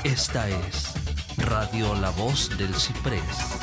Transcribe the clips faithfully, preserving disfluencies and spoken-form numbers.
Esta es Radio La Voz del Ciprés.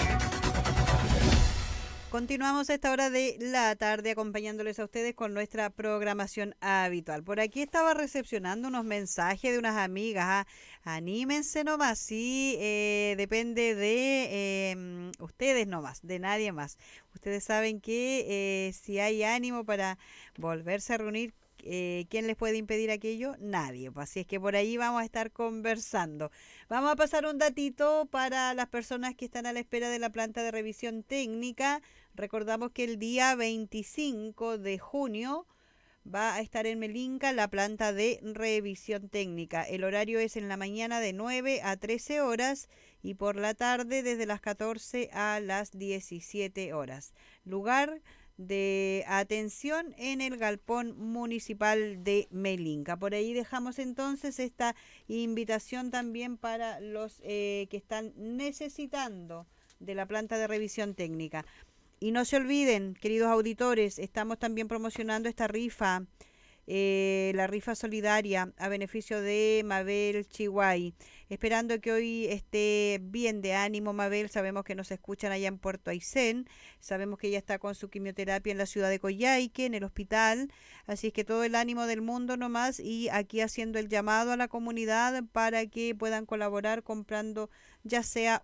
Continuamos a esta hora de la tarde acompañándoles a ustedes con nuestra programación habitual. Por aquí estaba recepcionando unos mensajes de unas amigas. ¿Ah? Anímense nomás, sí, eh, depende de eh, ustedes nomás, de nadie más. Ustedes saben que eh, si hay ánimo para volverse a reunir, Eh, ¿quién les puede impedir aquello? Nadie. Así es que por ahí vamos a estar conversando. Vamos a pasar un datito para las personas que están a la espera de la planta de revisión técnica. Recordamos que el día veinticinco de junio va a estar en Melinca la planta de revisión técnica. El horario es en la mañana de nueve a trece horas y por la tarde desde las catorce a las diecisiete horas. Lugar de atención en el galpón municipal de Melinca. Por ahí dejamos entonces esta invitación también para los eh, que están necesitando de la planta de revisión técnica. Y no se olviden, queridos auditores, estamos también promocionando esta rifa, eh, la rifa solidaria a beneficio de Mabel Chihuay. Esperando que hoy esté bien de ánimo Mabel, sabemos que nos escuchan allá en Puerto Aysén, sabemos que ella está con su quimioterapia en la ciudad de Coyhaique, en el hospital, así es que todo el ánimo del mundo nomás y aquí haciendo el llamado a la comunidad para que puedan colaborar comprando ya sea